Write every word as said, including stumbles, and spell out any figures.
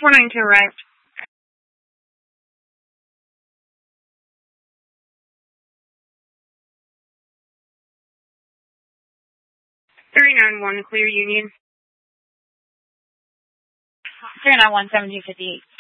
four nine two arrived. three nine one, clear Union. three nine one, seventeen fifty-eight.